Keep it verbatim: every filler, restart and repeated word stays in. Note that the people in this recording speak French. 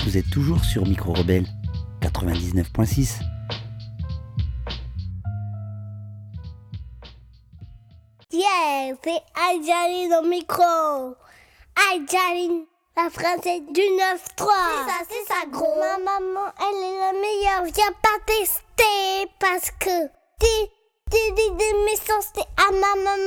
vous êtes toujours sur Micro Rebelle quatre-vingt-dix-neuf point six. Yeah, c'est Aïjaline au micro. Aïjaline, la française du neuf trois. C'est ça, c'est ça, gros. Ma maman, elle est la meilleure. Viens pas tester parce que t'es, t'es des méchancetés à ma maman.